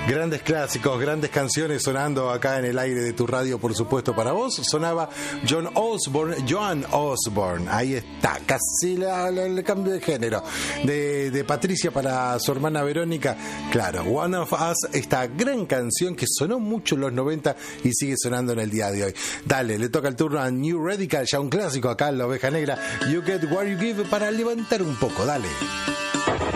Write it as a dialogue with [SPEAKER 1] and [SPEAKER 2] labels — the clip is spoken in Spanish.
[SPEAKER 1] Grandes clásicos, grandes canciones sonando acá en el aire de tu radio, por supuesto, para vos. Sonaba Joan Osborne, ahí está, casi el cambio de género, de Patricia para su hermana Verónica. Claro, One of Us, esta gran canción que sonó mucho en los 90 y sigue sonando en el día de hoy. Dale, le toca el turno a New Radical, ya un clásico acá en La Oveja Negra. You Get What You Give, para levantar un poco, dale.